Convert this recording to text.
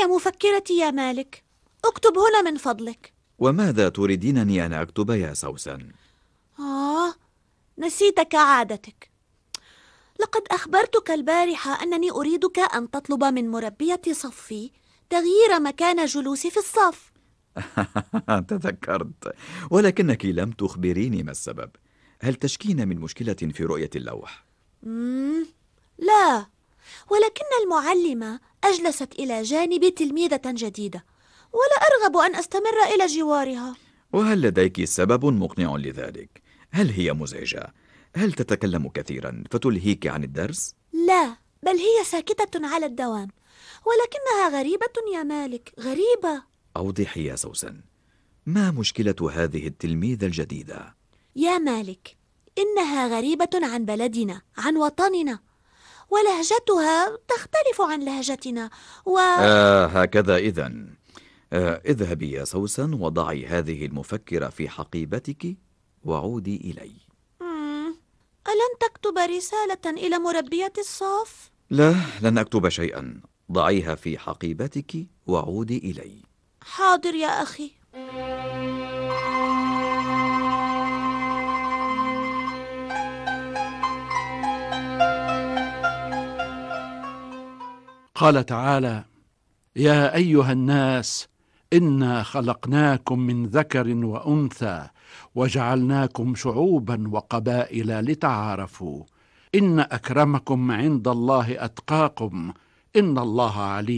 مفكرتي يا مالك. اكتب هنا من فضلك. وماذا تريدينني أن أكتب يا سوسن؟ نسيت كعادتك. لقد أخبرتك البارحة أنني أريدك أن تطلب من مربية صفي تغيير مكان جلوسي في الصف. تذكرت، ولكنك لم تخبريني ما السبب. هل تشكين من مشكلة في رؤية اللوح؟ لا، ولكن المعلمة أجلست إلى جانبي تلميذة جديدة، ولا أرغب أن أستمر إلى جوارها. وهل لديك سبب مقنع لذلك؟ هل هي مزعجة؟ هل تتكلم كثيرا فتلهيك عن الدرس؟ لا، بل هي ساكتة على الدوام، ولكنها غريبة يا مالك، غريبة. أوضحي يا سوسن، ما مشكلة هذه التلميذة الجديدة؟ يا مالك، إنها غريبة عن بلدنا، عن وطننا، ولهجتها تختلف عن لهجتنا هكذا إذن. اذهبي يا سوسن وضعي هذه المفكرة في حقيبتك وعودي إلي. ألن تكتب رسالة إلى مربية الصف؟ لا، لن أكتب شيئا. ضعيها في حقيبتك وعودي إلي. حاضر يا أخي. قال تعالى: يا أيها الناس إنا خلقناكم من ذكر وأنثى وجعلناكم شعوبا وقبائل لتعارفوا إن أكرمكم عند الله أتقاكم إن الله عليم